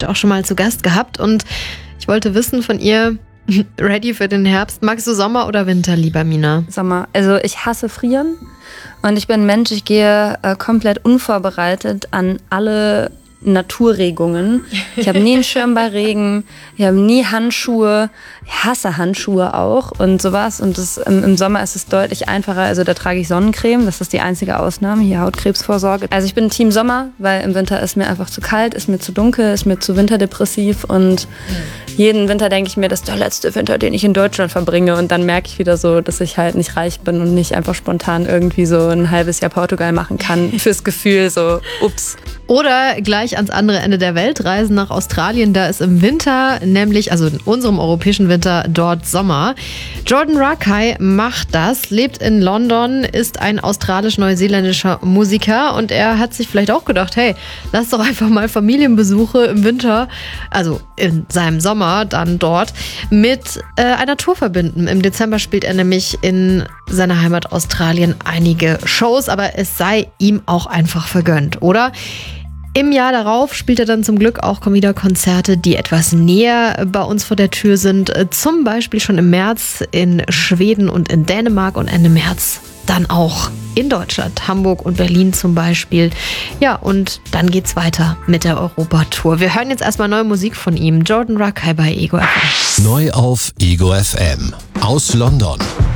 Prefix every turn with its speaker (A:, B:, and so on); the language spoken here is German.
A: heute auch schon mal zu Gast gehabt und ich wollte wissen von ihr, ready für den Herbst, magst du Sommer oder Winter lieber, Mina?
B: Sommer. Also ich hasse Frieren und ich bin ein Mensch, ich gehe komplett unvorbereitet an alle Naturregungen. Ich habe nie einen Schirm bei Regen, ich habe nie Handschuhe, ich hasse Handschuhe auch und sowas. Und im Sommer ist es deutlich einfacher, also da trage ich Sonnencreme, das ist die einzige Ausnahme, hier Hautkrebsvorsorge. Also ich bin Team Sommer, weil im Winter ist mir einfach zu kalt, ist mir zu dunkel, ist mir zu winterdepressiv und jeden Winter denke ich mir, das ist der letzte Winter, den ich in Deutschland verbringe und dann merke ich wieder so, dass ich halt nicht reich bin und nicht einfach spontan irgendwie so ein halbes Jahr Portugal machen kann fürs Gefühl so, ups.
A: Oder gleich ans andere Ende der Welt reisen nach Australien. Da ist im Winter, nämlich, also in unserem europäischen Winter, dort Sommer. Jordan Rakei macht das, lebt in London, ist ein australisch-neuseeländischer Musiker und er hat sich vielleicht auch gedacht, hey, lass doch einfach mal Familienbesuche im Winter, also in seinem Sommer dann dort, mit einer Tour verbinden. Im Dezember spielt er nämlich in seiner Heimat Australien einige Shows, aber es sei ihm auch einfach vergönnt, oder? Im Jahr darauf spielt er dann zum Glück auch wieder Konzerte, die etwas näher bei uns vor der Tür sind. Zum Beispiel schon im März in Schweden und in Dänemark und Ende März dann auch in Deutschland, Hamburg und Berlin zum Beispiel. Ja, und dann geht's weiter mit der Europatour. Wir hören jetzt erstmal neue Musik von ihm. Jordan Rakei bei Ego FM.
C: Neu auf Ego FM aus London.